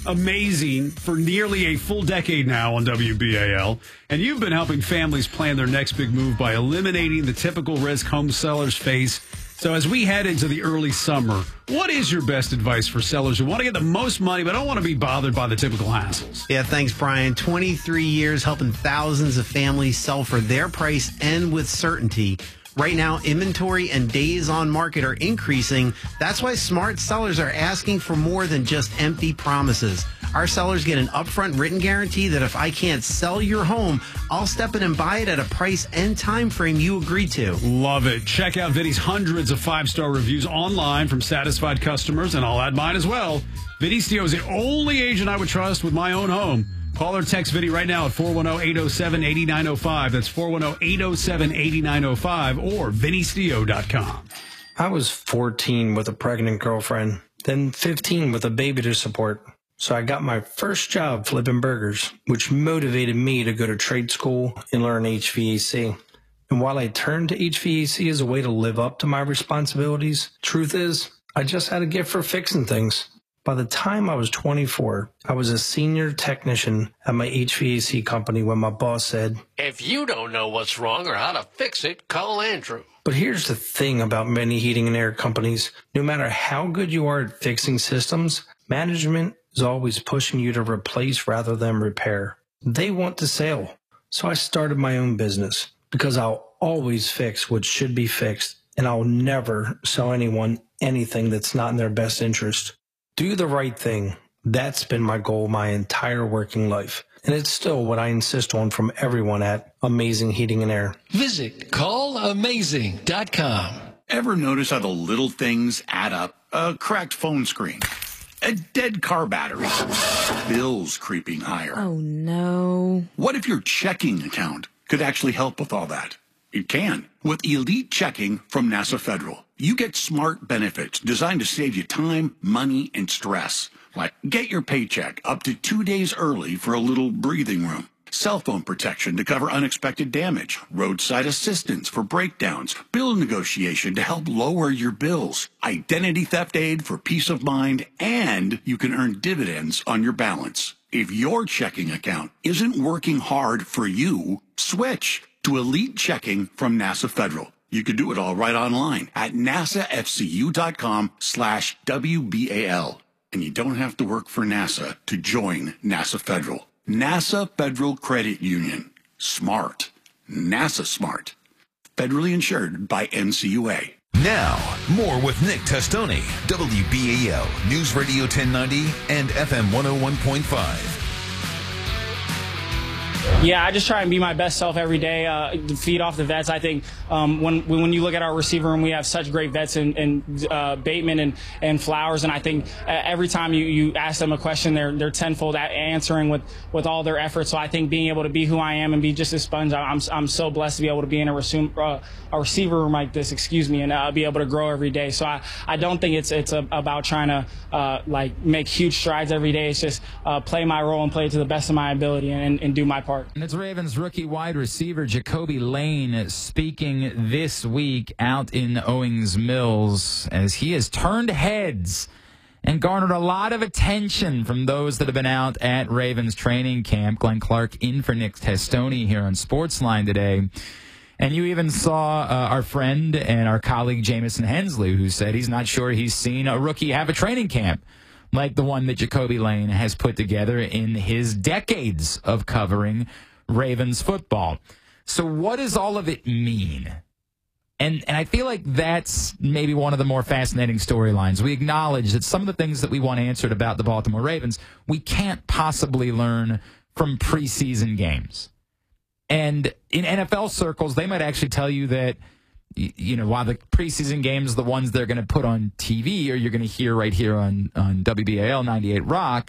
Amazing for nearly a full decade now on WBAL. And you've been helping families plan their next big move by eliminating the typical risk home sellers face. So as we head into the early summer, what is your best advice for sellers who want to get the most money but don't want to be bothered by the typical hassles? Yeah, thanks, Brian. 23 years helping thousands of families sell for their price and with certainty. Right now, inventory and days on market are increasing. That's why smart sellers are asking for more than just empty promises. Our sellers get an upfront written guarantee that if I can't sell your home, I'll step in and buy it at a price and time frame you agree to. Love it. Check out Vinny's hundreds of 5-star reviews online from satisfied customers, and I'll add mine as well. Vinny Stio is the only agent I would trust with my own home. Call or text Vinny right now at 410-807-8905. That's 410-807-8905 or vinnystio.com. I was 14 with a pregnant girlfriend, then 15 with a baby to support. So I got my first job flipping burgers, which motivated me to go to trade school and learn HVAC. And while I turned to HVAC as a way to live up to my responsibilities, truth is, I just had a gift for fixing things. By the time I was 24, I was a senior technician at my HVAC company when my boss said, "If you don't know what's wrong or how to fix it, call Andrew." But here's the thing about many heating and air companies. No matter how good you are at fixing systems, management is always pushing you to replace rather than repair. They want to sell. So I started my own business because I'll always fix what should be fixed, and I'll never sell anyone anything that's not in their best interest. Do the right thing. That's been my goal my entire working life. And it's still what I insist on from everyone at Amazing Heating and Air. Visit callamazing.com. Ever notice how the little things add up? A cracked phone screen, a dead car battery, bills creeping higher. Oh, no. What if your checking account could actually help with all that? It can. With Elite Checking from NASA Federal, you get smart benefits designed to save you time, money, and stress. Like get your paycheck up to 2 days early for a little breathing room. Cell phone protection to cover unexpected damage. Roadside assistance for breakdowns. Bill negotiation to help lower your bills. Identity theft aid for peace of mind. And you can earn dividends on your balance. If your checking account isn't working hard for you, switch to Elite Checking from NASA Federal. You can do it all right online at nasafcu.com/WBAL. And you don't have to work for NASA to join NASA Federal. NASA Federal Credit Union. Smart. NASA Smart. Federally insured by NCUA. Now, more with Nick Testoni, WBAL News Radio 1090 and FM 101.5. Yeah, I just try and be my best self every day, to feed off the vets. I think when you look at our receiver room, we have such great vets in Bateman and Flowers, and I think every time you ask them a question, they're tenfold answering with all their efforts. So I think being able to be who I am and be just a sponge, I'm so blessed to be able to be in a receiver room like this, and be able to grow every day. So I don't think it's about trying to make huge strides every day. It's just play my role and play it to the best of my ability and do my part. And it's Ravens rookie wide receiver Jacoby Lane speaking this week out in Owings Mills as he has turned heads and garnered a lot of attention from those that have been out at Ravens training camp. Glenn Clark in for Nick Testoni here on Sportsline today. And you even saw our friend and our colleague Jamison Hensley, who said he's not sure he's seen a rookie have a training camp like the one that Jacoby Lane has put together in his decades of covering Ravens football. So what does all of it mean? And I feel like that's maybe one of the more fascinating storylines. We acknowledge that some of the things that we want answered about the Baltimore Ravens, we can't possibly learn from preseason games. And in NFL circles, they might actually tell you that, while the preseason games, the ones they're going to put on TV or you're going to hear right here on WBAL 98 Rock,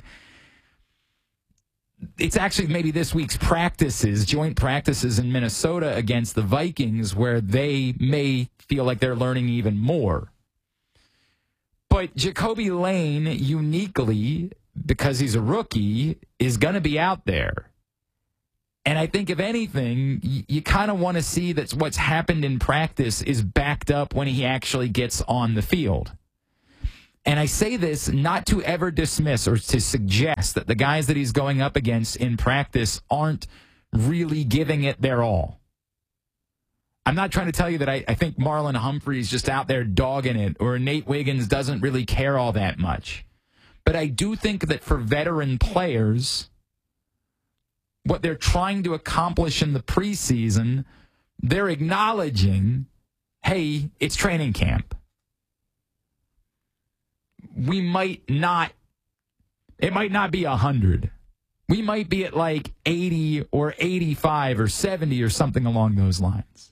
it's actually maybe this week's joint practices in Minnesota against the Vikings, where they may feel like they're learning even more. But Jacoby Lane, uniquely, because he's a rookie, is going to be out there. And I think, if anything, you kind of want to see that what's happened in practice is backed up when he actually gets on the field. And I say this not to ever dismiss or to suggest that the guys that he's going up against in practice aren't really giving it their all. I'm not trying to tell you that I think Marlon Humphrey's just out there dogging it or Nate Wiggins doesn't really care all that much. But I do think that for veteran players, what they're trying to accomplish in the preseason, they're acknowledging, hey, it's training camp. It might not be 100. We might be at like 80 or 85 or 70 or something along those lines.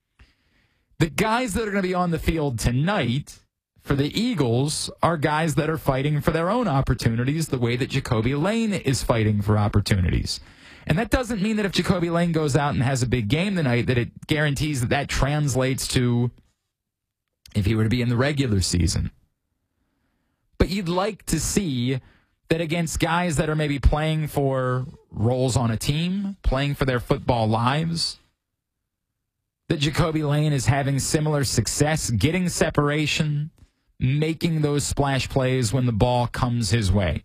The guys that are going to be on the field tonight for the Eagles are guys that are fighting for their own opportunities the way that Jacoby Lane is fighting for opportunities. And that doesn't mean that if Jacoby Lane goes out and has a big game tonight that it guarantees that that translates to if he were to be in the regular season. But you'd like to see that against guys that are maybe playing for roles on a team, playing for their football lives, that Jacoby Lane is having similar success, getting separation, making those splash plays when the ball comes his way.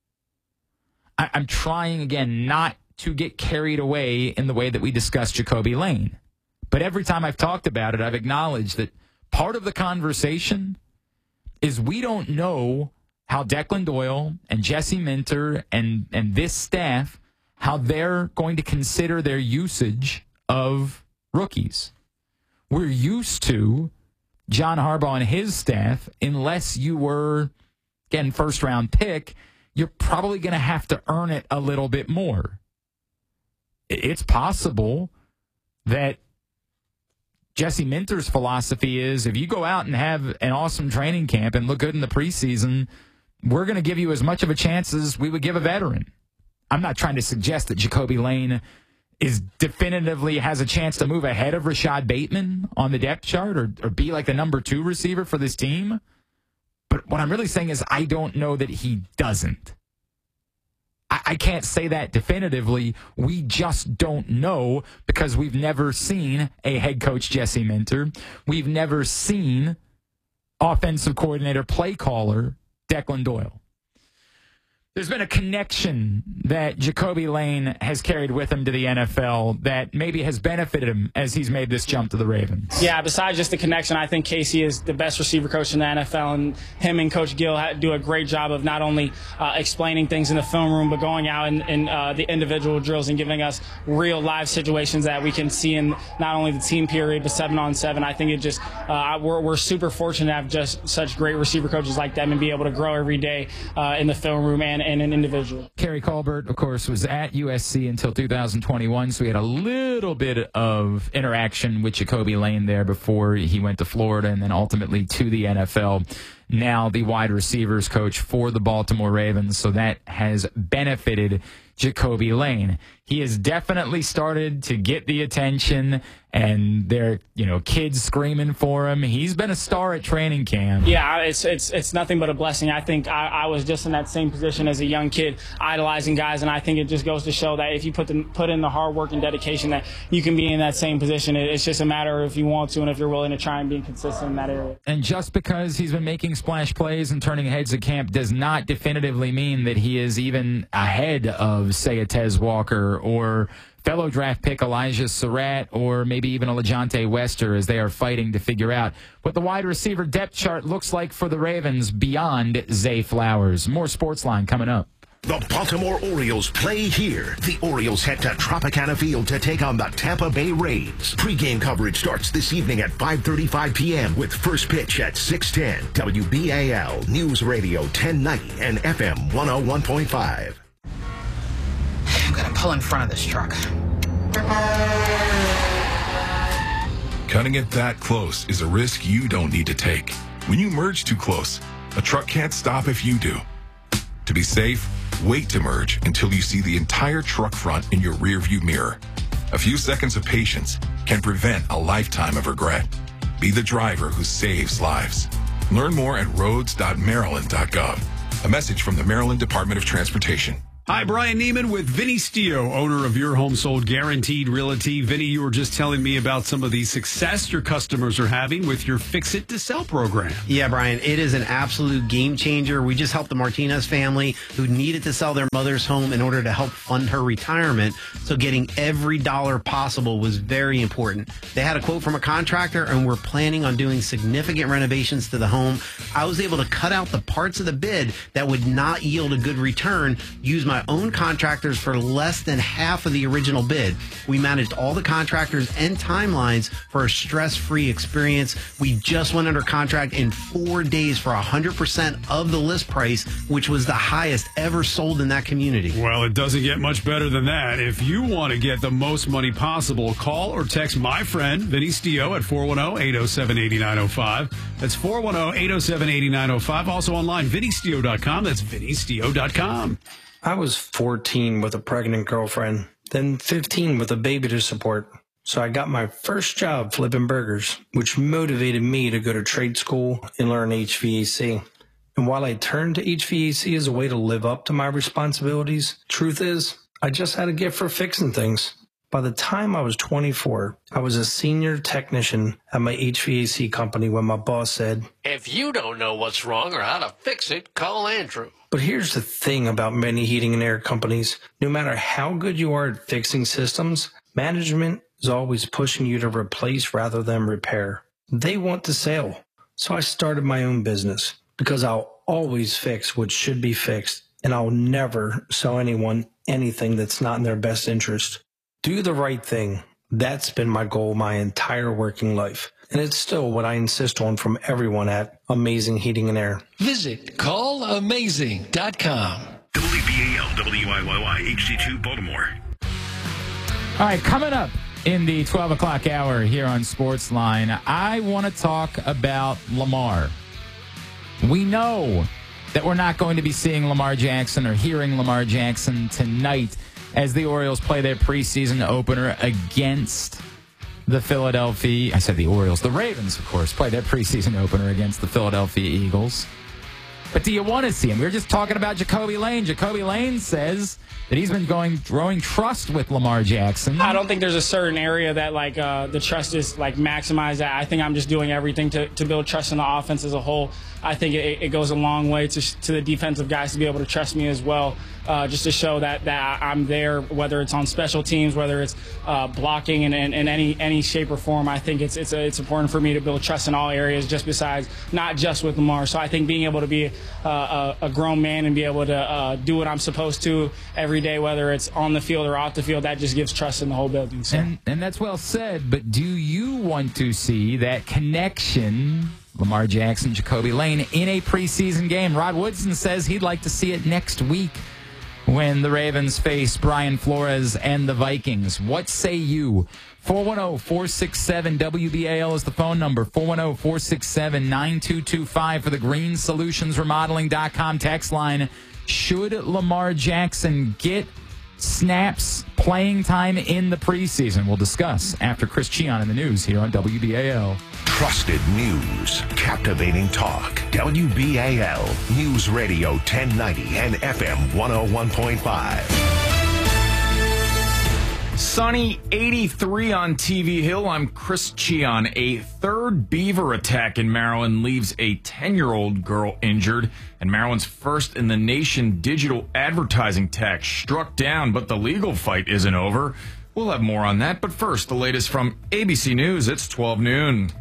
I'm trying, again, not to get carried away in the way that we discuss Jacoby Lane. But every time I've talked about it, I've acknowledged that part of the conversation is we don't know how Declan Doyle and Jesse Minter and this staff, how they're going to consider their usage of rookies. We're used to John Harbaugh and his staff, unless you were, again, first-round pick, you're probably going to have to earn it a little bit more. It's possible that Jesse Minter's philosophy is if you go out and have an awesome training camp and look good in the preseason, we're going to give you as much of a chance as we would give a veteran. I'm not trying to suggest that Jacoby Lane is definitively has a chance to move ahead of Rashad Bateman on the depth chart or be like the number 2 receiver for this team. But what I'm really saying is I don't know that he doesn't. I can't say that definitively. We just don't know because we've never seen a head coach, Jesse Minter. We've never seen offensive coordinator, play caller, Declan Doyle. There's been a connection that Jacoby Lane has carried with him to the NFL that maybe has benefited him as he's made this jump to the Ravens. Yeah, besides just the connection, I think Casey is the best receiver coach in the NFL, and him and Coach Gill do a great job of not only explaining things in the film room, but going out in the individual drills and giving us real live situations that we can see in not only the team period, but 7-on-7. I think it just we're super fortunate to have just such great receiver coaches like them and be able to grow every day in the film room and an individual. Kerry Colbert, of course, was at USC until 2021, so he had a little bit of interaction with Jacoby Lane there before he went to Florida and then ultimately to the NFL. Now the wide receivers coach for the Baltimore Ravens, so that has benefited Jacoby Lane. He has definitely started to get the attention, and there, kids screaming for him. He's been a star at training camp. Yeah, it's nothing but a blessing. I think I was just in that same position as a young kid, idolizing guys, and I think it just goes to show that if you put in the hard work and dedication, that you can be in that same position. It's just a matter of if you want to and if you're willing to try and be consistent in that area. And just because he's been making splash plays and turning heads at camp does not definitively mean that he is even ahead of, say, a Tez Walker or fellow draft pick Elijah Surratt or maybe even a LeJontay Wester as they are fighting to figure out what the wide receiver depth chart looks like for the Ravens beyond Zay Flowers. More Sportsline coming up. The Baltimore Orioles play here. The Orioles head to Tropicana Field to take on the Tampa Bay Rays. Pre-game coverage starts this evening at 5:35 p.m. with first pitch at 6:10. WBAL News Radio 1090 and FM 101.5. I'm going to pull in front of this truck. Cutting it that close is a risk you don't need to take. When you merge too close, a truck can't stop if you do. To be safe, wait to merge until you see the entire truck front in your rearview mirror. A few seconds of patience can prevent a lifetime of regret. Be the driver who saves lives. Learn more at roads.maryland.gov. A message from the Maryland Department of Transportation. Hi, Brian Neiman with Vinny Stio, owner of Your Home Sold Guaranteed Realty. Vinny, you were just telling me about some of the success your customers are having with your Fix It to Sell program. Yeah, Brian, it is an absolute game changer. We just helped the Martinez family who needed to sell their mother's home in order to help fund her retirement. So getting every dollar possible was very important. They had a quote from a contractor and were planning on doing significant renovations to the home. I was able to cut out the parts of the bid that would not yield a good return, use my own contractors for less than half of the original bid. We managed all the contractors and timelines for a stress-free experience. We just went under contract in 4 days for 100% of the list price, which was the highest ever sold in that community. Well, it doesn't get much better than that. If you want to get the most money possible, call or text my friend, Vinny Stio, at 410-807-8905. That's 410-807-8905. Also online, vinnystio.com. That's vinnystio.com. I was 14 with a pregnant girlfriend, then 15 with a baby to support. So I got my first job flipping burgers, which motivated me to go to trade school and learn HVAC. And while I turned to HVAC as a way to live up to my responsibilities, truth is, I just had a gift for fixing things. By the time I was 24, I was a senior technician at my HVAC company when my boss said, "If you don't know what's wrong or how to fix it, call Andrew." But here's the thing about many heating and air companies. No matter how good you are at fixing systems, management is always pushing you to replace rather than repair. They want the sale. So I started my own business because I'll always fix what should be fixed, and I'll never sell anyone anything that's not in their best interest. Do the right thing. That's been my goal my entire working life. And it's still what I insist on from everyone at Amazing Heating and Air. Visit callamazing.com. WBAL, WIYY, HD2, Baltimore. All right, coming up in the 12 o'clock hour here on Sportsline, I want to talk about Lamar. We know that we're not going to be seeing Lamar Jackson or hearing Lamar Jackson tonight as the Orioles play their preseason opener against the Philadelphia. I said the Orioles. The Ravens, of course, play their preseason opener against the Philadelphia Eagles. But do you want to see him? We were just talking about Jacoby Lane. Jacoby Lane says that he's been growing trust with Lamar Jackson. I don't think there's a certain area that the trust is maximized at. I think I'm just doing everything to build trust in the offense as a whole. I think it goes a long way to the defensive guys to be able to trust me as well, just to show that I'm there, whether it's on special teams, whether it's blocking in any shape or form. I think it's important for me to build trust in all areas, just besides not just with Lamar. So I think being able to be a grown man and be able to do what I'm supposed to every day, whether it's on the field or off the field, that just gives trust in the whole building. So. And that's well said, but do you want to see that connection, Lamar Jackson, Jacoby Lane, in a preseason game? Rod Woodson says he'd like to see it next week when the Ravens face Brian Flores and the Vikings. What say you? 410-467-WBAL is the phone number. 410-467-9225 for the GreenSolutionsRemodeling.com text line. Should Lamar Jackson get snaps, playing time in the preseason? We'll discuss after Chris Cheon in the news here on WBAL. Trusted news, captivating talk. WBAL News Radio 1090 and FM 101.5. Sunny 83 on TV Hill. I'm Chris Cheon. A third beaver attack in Maryland leaves a 10-year-old girl injured, and Maryland's first in the nation digital advertising tax struck down, but the legal fight isn't over. We'll have more on that, but first, the latest from ABC News. It's 12 noon.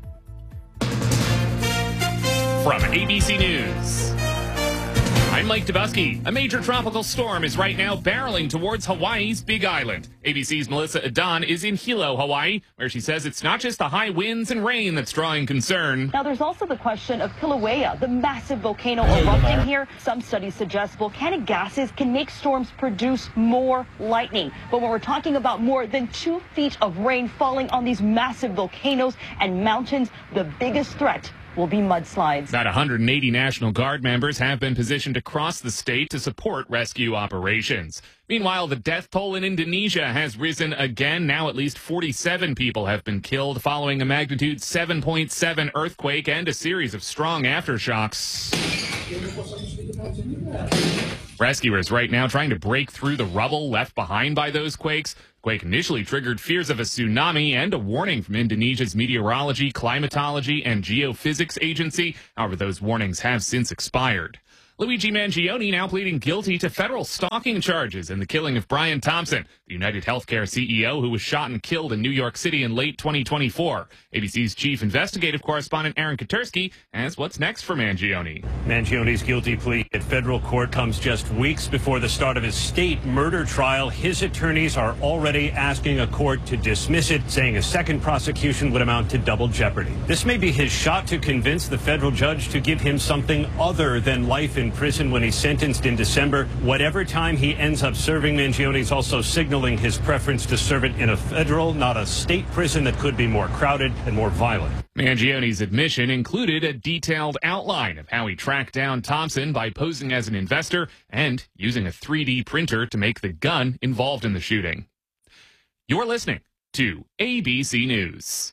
From ABC News, I'm Mike Dubusky. A major tropical storm is right now barreling towards Hawaii's Big Island. ABC's Melissa Adon is in Hilo, Hawaii, where she says it's not just the high winds and rain that's drawing concern. Now, there's also the question of Kilauea, the massive volcano erupting here. Some studies suggest volcanic gases can make storms produce more lightning. But when we're talking about more than 2 feet of rain falling on these massive volcanoes and mountains, the biggest threat will be mudslides. About 180 National Guard members have been positioned across the state to support rescue operations. Meanwhile, the death toll in Indonesia has risen again. Now at least 47 people have been killed following a magnitude 7.7 earthquake and a series of strong aftershocks. Rescuers right now trying to break through the rubble left behind by those quakes. Quake initially triggered fears of a tsunami and a warning from Indonesia's Meteorology, Climatology, and Geophysics Agency. However, those warnings have since expired. Luigi Mangione now pleading guilty to federal stalking charges in the killing of Brian Thompson, the United Healthcare CEO who was shot and killed in New York City in late 2024. ABC's chief investigative correspondent Aaron Katersky has what's next for Mangione. Mangione's guilty plea at federal court comes just weeks before the start of his state murder trial. His attorneys are already asking a court to dismiss it, saying a second prosecution would amount to double jeopardy. This may be his shot to convince the federal judge to give him something other than life in prison when he's sentenced in December. Whatever time he ends up serving, Mangione's also signaling his preference to serve it in a federal, not a state prison that could be more crowded and more violent. Mangione's admission included a detailed outline of how he tracked down Thompson by posing as an investor and using a 3D printer to make the gun involved in the shooting. You're listening to ABC News.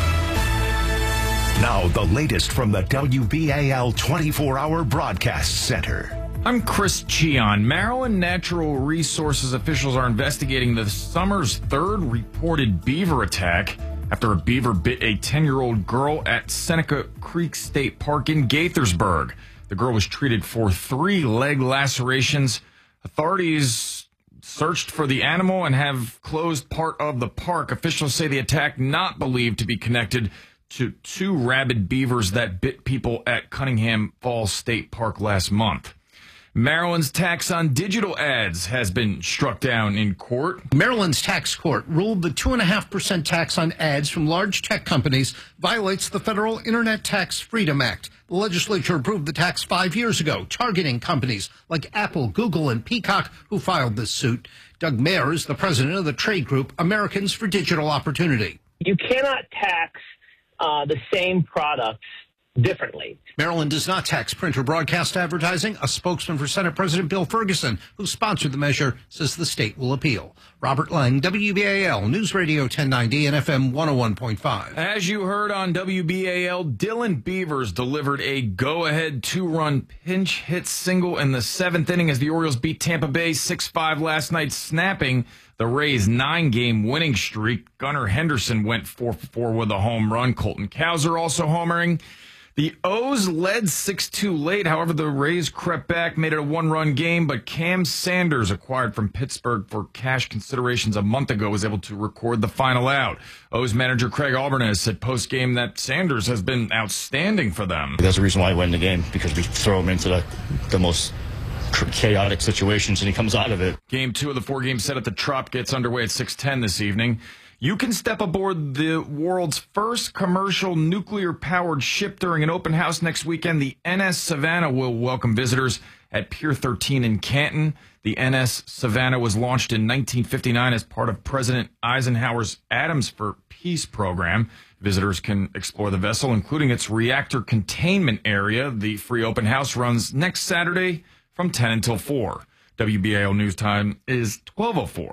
Now, the latest from the WBAL 24-hour broadcast center. I'm Chris Cheon. Maryland Natural Resources officials are investigating the summer's third reported beaver attack after a beaver bit a 10-year-old girl at Seneca Creek State Park in Gaithersburg. The girl was treated for 3 leg lacerations. Authorities searched for the animal and have closed part of the park. Officials say the attack not believed to be connected to 2 rabid beavers that bit people at Cunningham Falls State Park last month. Maryland's tax on digital ads has been struck down in court. Maryland's tax court ruled the 2.5% tax on ads from large tech companies violates the federal Internet Tax Freedom Act. The legislature approved the tax 5 years ago, targeting companies like Apple, Google, and Peacock who filed this suit. Doug Mayer is the president of the trade group Americans for Digital Opportunity. You cannot tax the same products differently. Maryland does not tax print or broadcast advertising. A spokesman for Senate President Bill Ferguson, who sponsored the measure, says the state will appeal. Robert Lang, WBAL News Radio 1090 and FM 101.5. As you heard on WBAL, Dylan Beavers delivered a go-ahead 2-run pinch hit single in the 7th inning as the Orioles beat Tampa Bay 6-5 last night, snapping the Rays' 9-game winning streak. Gunnar Henderson went 4-for-4 with a home run. Colton Cowser also homering. The O's led 6-2 late. However, the Rays crept back, made it a 1-run game, but Cam Sanders, acquired from Pittsburgh for cash considerations a month ago, was able to record the final out. O's manager Craig Albernez said post-game that Sanders has been outstanding for them. That's the reason why I win the game, because we throw him into the most chaotic situations, and he comes out of it. Game 2 of the 4-game set at the Trop gets underway at 6:10 this evening. You can step aboard the world's first commercial nuclear-powered ship during an open house next weekend. The NS Savannah will welcome visitors at Pier 13 in Canton. The NS Savannah was launched in 1959 as part of President Eisenhower's Atoms for Peace program. Visitors can explore the vessel, including its reactor containment area. The free open house runs next Saturday from 10 until 4. WBAL News Time is 12:04.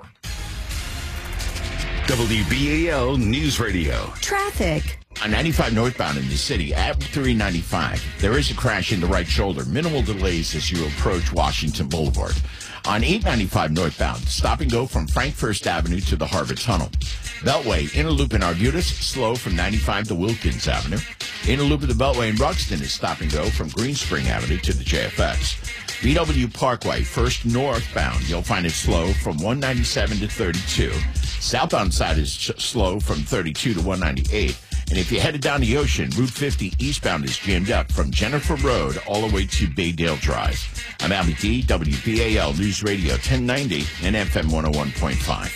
WBAL News Radio. Traffic. On 95 northbound in the city at 395, there is a crash in the right shoulder. Minimal delays as you approach Washington Boulevard. On 895 northbound, stop and go from Frank First Avenue to the Harbor Tunnel. Beltway, inner loop in Arbutus, slow from 95 to Wilkins Avenue. Inner loop of the Beltway in Ruxton is stop and go from Green Spring Avenue to the JFX. BW Parkway, first northbound, you'll find it slow from 197 to 32. Southbound side is slow from 32 to 198. And if you're headed down the ocean, Route 50 eastbound is jammed up from Jennifer Road all the way to Baydale Drive. I'm Albie D, WBAL News Radio 1090 and FM 101.5.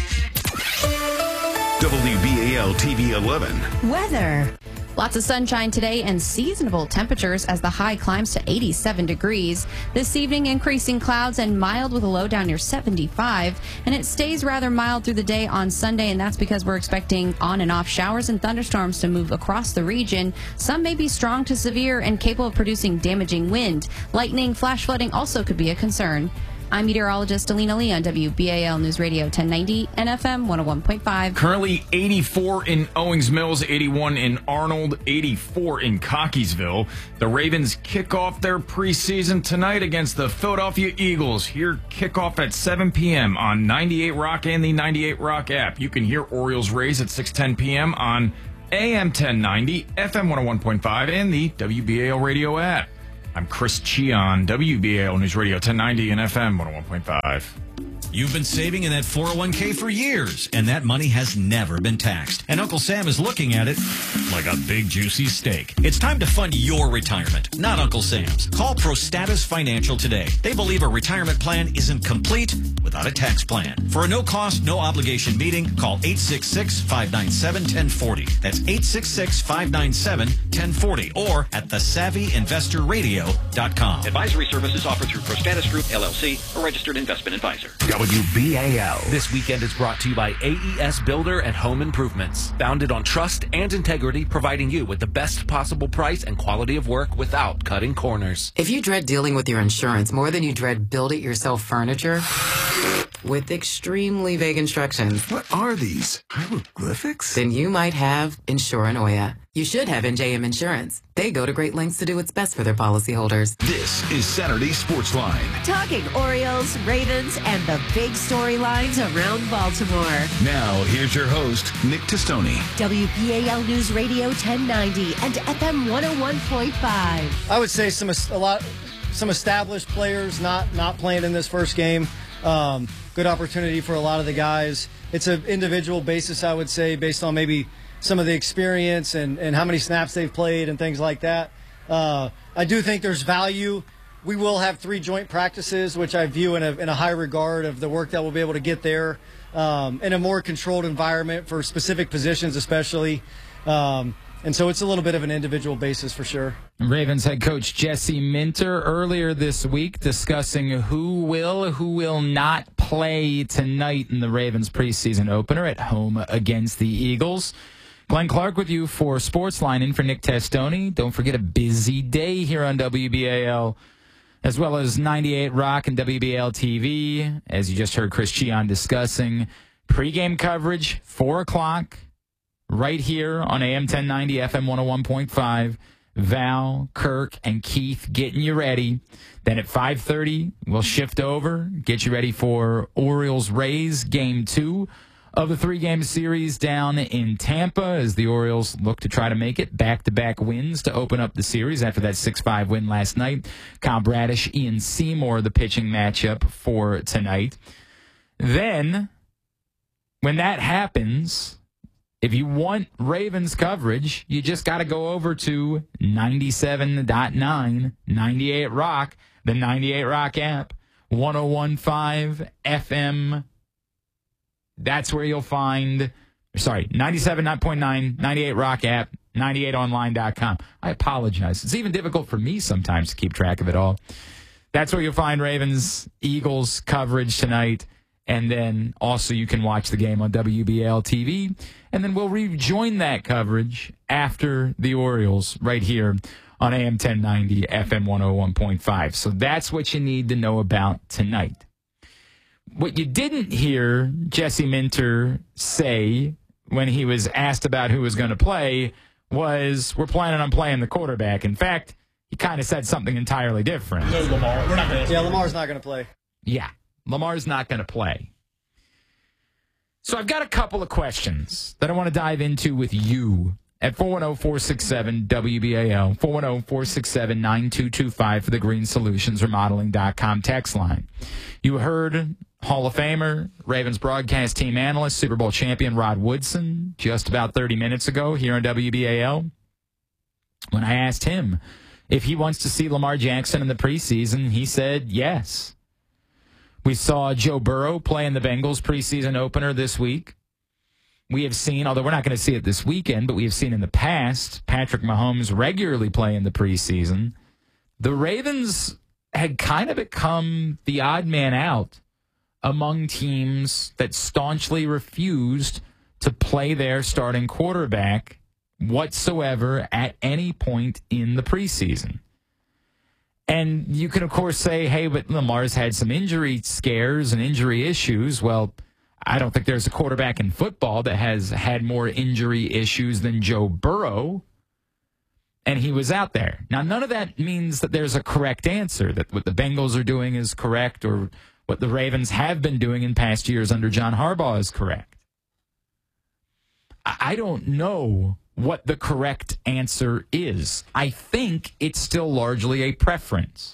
WBAL TV 11. Weather. Lots of sunshine today and seasonable temperatures as the high climbs to 87 degrees. This evening, increasing clouds and mild with a low down near 75. And it stays rather mild through the day on Sunday, and that's because we're expecting on and off showers and thunderstorms to move across the region. Some may be strong to severe and capable of producing damaging wind. Lightning, flash flooding also could be a concern. I'm meteorologist Alina Lee on WBAL News Radio 1090 and FM 101.5. Currently 84 in Owings Mills, 81 in Arnold, 84 in Cockeysville. The Ravens kick off their preseason tonight against the Philadelphia Eagles. Here, kickoff at 7 p.m. on 98 Rock and the 98 Rock app. You can hear Orioles Rays at 6:10 p.m. on AM 1090, FM 101.5, and the WBAL radio app. I'm Chris Chion, WBAL News Radio 1090 and FM 101.5. You've been saving in that 401k for years, and that money has never been taxed. And Uncle Sam is looking at it like a big, juicy steak. It's time to fund your retirement, not Uncle Sam's. Call ProStatus Financial today. They believe a retirement plan isn't complete without a tax plan. For a no-cost, no-obligation meeting, call 866-597-1040. That's 866-597-1040 or at thesavvyinvestorradio.com. Advisory services offered through ProStatus Group, LLC, a registered investment advisor. WBAL. This weekend is brought to you by AES Builder and Home Improvements. Founded on trust and integrity, providing you with the best possible price and quality of work without cutting corners. If you dread dealing with your insurance more than you dread build-it-yourself furniture, with extremely vague instructions. What are these? Hieroglyphics? Then you might have Insuranoia. You should have NJM Insurance. They go to great lengths to do what's best for their policyholders. This is Saturday Sportsline. Talking Orioles, Ravens, and the big storylines around Baltimore. Now, here's your host, Nick Testoni. WBAL News Radio 1090 and FM 101.5. I would say some established players not playing in this first game. Good opportunity for a lot of the guys. It's an individual basis, I would say, based on maybe some of the experience and how many snaps they've played and things like that. I do think there's value. We will have 3 joint practices, which I view in a high regard of the work that we'll be able to get there in a more controlled environment for specific positions especially. And so it's a little bit of an individual basis for sure. Ravens head coach Jesse Minter earlier this week discussing who will not play tonight in the Ravens preseason opener at home against the Eagles. Glenn Clark with you for Sportsline, in for Nick Testoni. Don't forget a busy day here on WBAL, as well as 98 Rock and WBAL TV. As you just heard Chris Chion discussing, pregame coverage, 4 o'clock. Right here on AM 1090, FM 101.5, Val, Kirk, and Keith getting you ready. Then at 5:30, we'll shift over, get you ready for Orioles-Rays Game 2 of the 3-game series down in Tampa as the Orioles look to try to make it back-to-back wins to open up the series after that 6-5 win last night. Kyle Bradish, Ian Seymour, the pitching matchup for tonight. Then, when that happens, if you want Ravens coverage, you just got to go over to 97.9, 98 Rock, the 98 Rock app, 101.5 FM. That's where you'll find, 97.9, 98 Rock app, 98online.com. I apologize. It's even difficult for me sometimes to keep track of it all. That's where you'll find Ravens, Eagles coverage tonight. And then also you can watch the game on WBAL TV. And then we'll rejoin that coverage after the Orioles right here on AM 1090, FM 101.5. So that's what you need to know about tonight. What you didn't hear Jesse Minter say when he was asked about who was going to play was, we're planning on playing the quarterback. In fact, he kind of said something entirely different. No, Lamar. We're not going to. Yeah, Lamar's not going to play. Yeah. Lamar's not going to play. So I've got a couple of questions that I want to dive into with you at 410-467-WBAL, 410-467-9225 for the GreenSolutionsRemodeling.com text line. You heard Hall of Famer, Ravens broadcast team analyst, Super Bowl champion Rod Woodson just about 30 minutes ago here on WBAL. When I asked him if he wants to see Lamar Jackson in the preseason, he said yes. We saw Joe Burrow play in the Bengals preseason opener this week. We have seen, although we're not going to see it this weekend, but we have seen in the past Patrick Mahomes regularly play in the preseason. The Ravens had kind of become the odd man out among teams that staunchly refused to play their starting quarterback whatsoever at any point in the preseason. And you can, of course, say, hey, but Lamar's had some injury scares and injury issues. Well, I don't think there's a quarterback in football that has had more injury issues than Joe Burrow. And he was out there. Now, none of that means that there's a correct answer, that what the Bengals are doing is correct or what the Ravens have been doing in past years under John Harbaugh is correct. I don't know what the correct answer is. I think it's still largely a preference.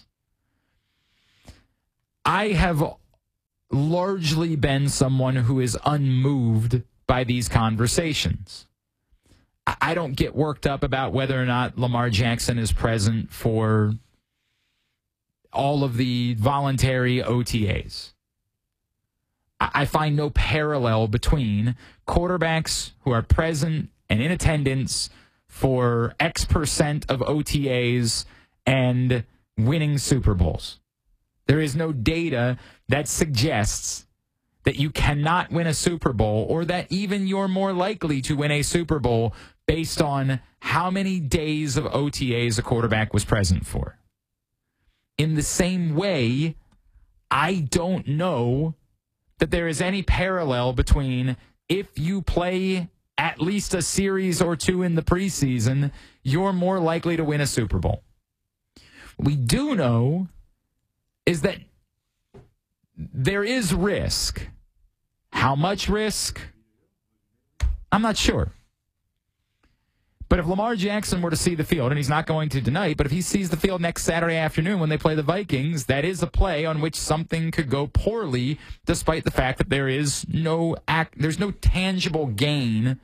I have largely been someone who is unmoved by these conversations. I don't get worked up about whether or not Lamar Jackson is present for all of the voluntary OTAs. I find no parallel between quarterbacks who are present and in attendance for X% of OTAs and winning Super Bowls. There is no data that suggests that you cannot win a Super Bowl or that even you're more likely to win a Super Bowl based on how many days of OTAs a quarterback was present for. In the same way, I don't know that there is any parallel between if you play at least a series or two in the preseason, you're more likely to win a Super Bowl. What we do know is that there is risk. How much risk? I'm not sure. But if Lamar Jackson were to see the field, and he's not going to tonight, but if he sees the field next Saturday afternoon when they play the Vikings, that is a play on which something could go poorly, despite the fact that there's no tangible gain.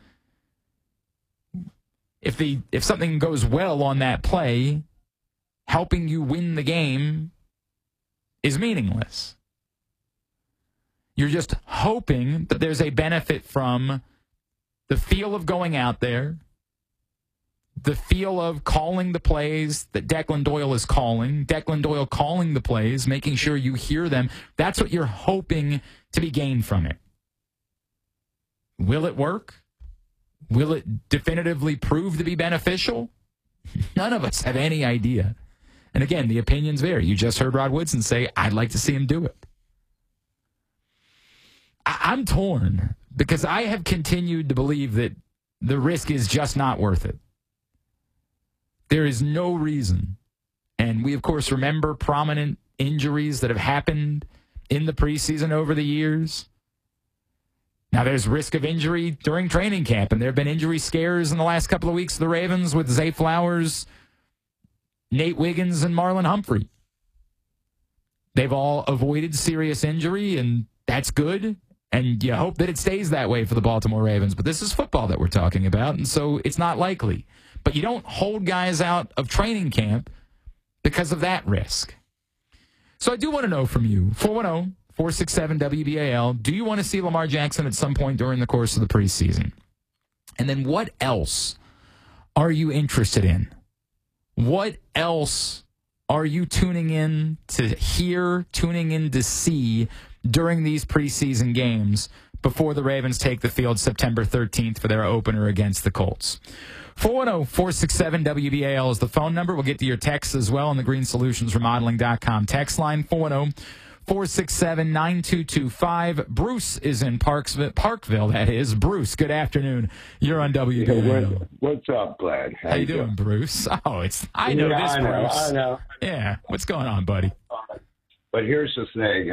If something goes well on that play, helping you win the game is meaningless. You're just hoping that there's a benefit from the feel of going out there, the feel of calling the plays that Declan Doyle is calling, Declan Doyle calling the plays, making sure you hear them. That's what you're hoping to be gained from it. Will it work? Will it definitively prove to be beneficial? None of us have any idea. And again, the opinions vary. You just heard Rod Woodson say, I'd like to see him do it. I'm torn because I have continued to believe that the risk is just not worth it. There is no reason. And we, of course, remember prominent injuries that have happened in the preseason over the years. Now, there's risk of injury during training camp, and there have been injury scares in the last couple of weeks of the Ravens with Zay Flowers, Nate Wiggins, and Marlon Humphrey. They've all avoided serious injury, and that's good. And you hope that it stays that way for the Baltimore Ravens. But this is football that we're talking about, and so it's not likely. But you don't hold guys out of training camp because of that risk. So I do want to know from you, 410-467-WBAL, do you want to see Lamar Jackson at some point during the course of the preseason? And then what else are you interested in? What else are you tuning in to hear, tuning in to see during these preseason games before the Ravens take the field September 13th for their opener against the Colts? 410-467-WBAL is the phone number. We'll get to your texts as well on the greensolutionsremodeling.com text line, 410-467-9225. Bruce is in Parkville, that is. Bruce, good afternoon. You're on WBAL. What's up, Glenn? How you doing, Bruce? Oh, I know this, Bruce. I know. Yeah, what's going on, buddy? But here's the thing.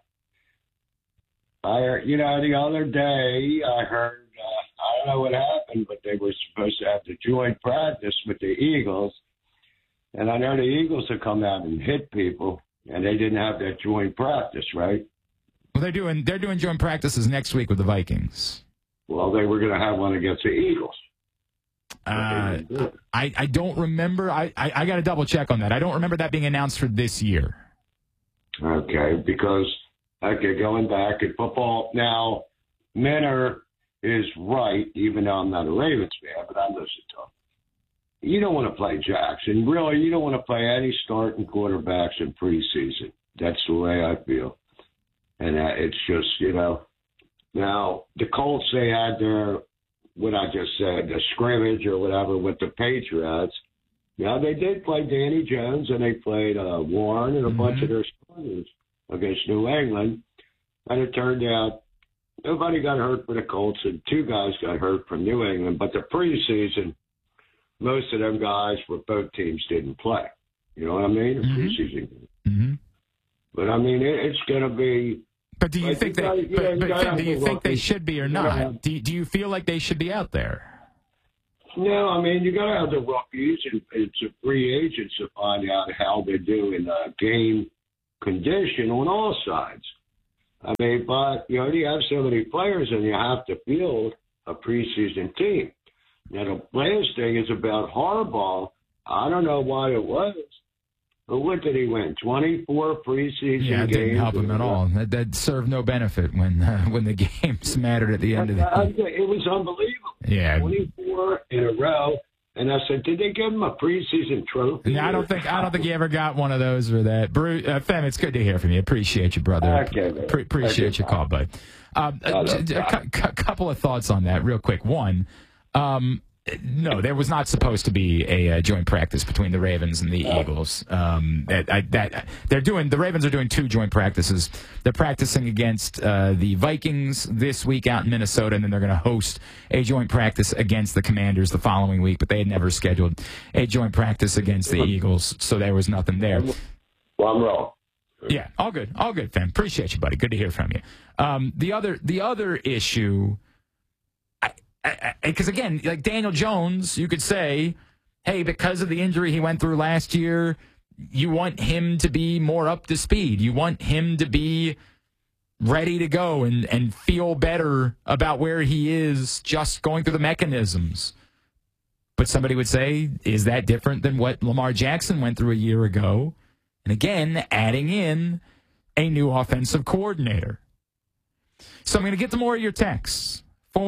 The other day I heard, I don't know what happened, but they were supposed to have the joint practice with the Eagles. And I know the Eagles have come out and hit people, and they didn't have that joint practice, right? Well, they're doing joint practices next week with the Vikings. Well, they were going to have one against the Eagles. I don't remember. I got to double check on that. I don't remember that being announced for this year. Okay, because going back in football now, Minner is right, even though I'm not a Ravens fan, but I listen to him. You don't want to play Jackson. Really, you don't want to play any starting quarterbacks in preseason. That's the way I feel. And it's just, Now, the Colts, they had their, what I just said, the scrimmage or whatever with the Patriots. Now, they did play Danny Jones, and they played Warren and a bunch of their starters against New England. And it turned out nobody got hurt for the Colts, and 2 guys got hurt from New England. But the preseason, most of them guys for both teams didn't play. You know what I mean? The preseason. But, I mean, it's going to be... But do you think Tim, do you think they should be or not? Do you feel like they should be out there? No, I mean, you got to have the rookies and it's a free agents to find out how they do in game condition on all sides. I mean, but you already have so many players and you have to field a preseason team. Now, the last thing is about Harbaugh. I don't know why it was. But what did he win? 24 preseason games? Yeah, it didn't help him at all. That served no benefit when the games mattered at the end of the year. It was unbelievable. Yeah. 24 in a row. And I said, did they give him a preseason trophy? Yeah, I don't think he ever got one of those or that. Fem, it's good to hear from you. Appreciate you, brother. Okay, appreciate your call, bud. A couple of thoughts on that real quick. One, no, there was not supposed to be a joint practice between the Ravens and the Eagles. The Ravens are doing 2 joint practices. They're practicing against the Vikings this week out in Minnesota, and then they're going to host a joint practice against the Commanders the following week. But they had never scheduled a joint practice against the Eagles, so there was nothing there. Well, I'm wrong. Yeah, all good, fam. Appreciate you, buddy. Good to hear from you. The other issue. Because, again, like Daniel Jones, you could say, hey, because of the injury he went through last year, you want him to be more up to speed. You want him to be ready to go and feel better about where he is just going through the mechanisms. But somebody would say, is that different than what Lamar Jackson went through a year ago? And, again, adding in a new offensive coordinator. So I'm going to get to more of your texts.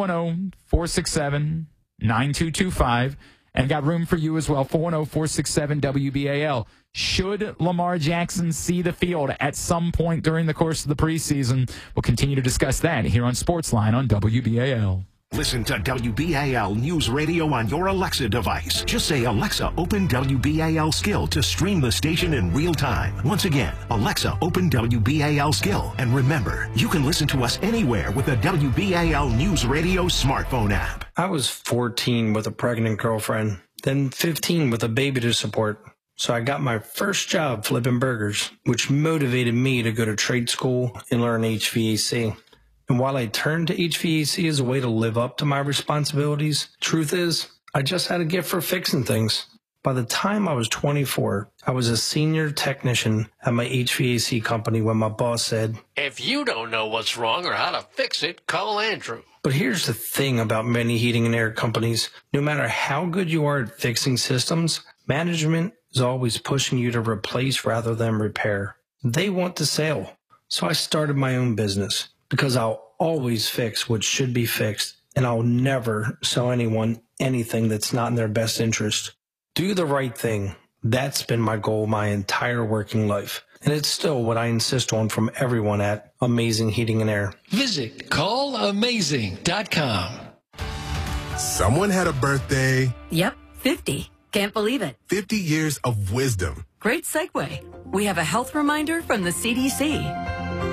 410-467-9225. And got room for you as well. 410-467-WBAL. Should Lamar Jackson see the field at some point during the course of the preseason? We'll continue to discuss that here on Sportsline on WBAL. Listen to WBAL News Radio on your Alexa device. Just say, Alexa, open WBAL Skill to stream the station in real time. Once again, Alexa, open WBAL Skill. And remember, you can listen to us anywhere with the WBAL News Radio smartphone app. I was 14 with a pregnant girlfriend, then 15 with a baby to support. So I got my first job flipping burgers, which motivated me to go to trade school and learn HVAC. And while I turned to HVAC as a way to live up to my responsibilities, truth is, I just had a gift for fixing things. By the time I was 24, I was a senior technician at my HVAC company when my boss said, if you don't know what's wrong or how to fix it, call Andrew. But here's the thing about many heating and air companies. No matter how good you are at fixing systems, management is always pushing you to replace rather than repair. They want the sale. So I started my own business. Because I'll always fix what should be fixed, and I'll never sell anyone anything that's not in their best interest. Do the right thing. That's been my goal my entire working life, and it's still what I insist on from everyone at Amazing Heating and Air. Visit callamazing.com. Someone had a birthday. Yep, 50. Can't believe it. 50 years of wisdom. Great segue. We have a health reminder from the CDC.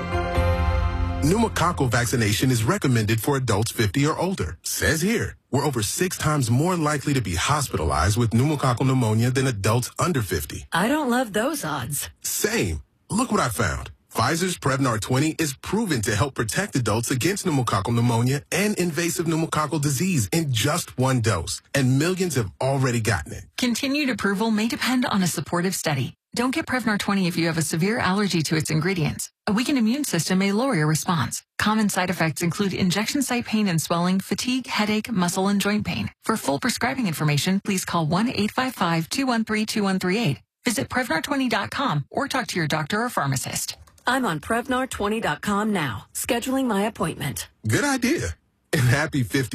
Pneumococcal vaccination is recommended for adults 50 or older. Says here, we're over 6 times more likely to be hospitalized with pneumococcal pneumonia than adults under 50. I don't love those odds. Same. Look what I found. Pfizer's Prevnar 20 is proven to help protect adults against pneumococcal pneumonia and invasive pneumococcal disease in just 1 dose. And millions have already gotten it. Continued approval may depend on a supportive study. Don't get Prevnar 20 if you have a severe allergy to its ingredients. A weakened immune system may lower your response. Common side effects include injection site pain and swelling, fatigue, headache, muscle, and joint pain. For full prescribing information, please call 1-855-213-2138. Visit Prevnar20.com or talk to your doctor or pharmacist. I'm on Prevnar20.com now, scheduling my appointment. Good idea. And happy 50th.